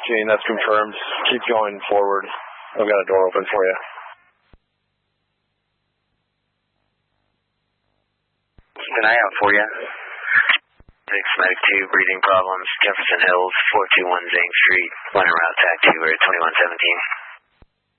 14, that's confirmed. Keep going forward. I've got a door open for you. An eye out for you. Schematic 2, breathing problems, Jefferson Hills, 421 Zane Street, running route TAC 2, we're at 2117.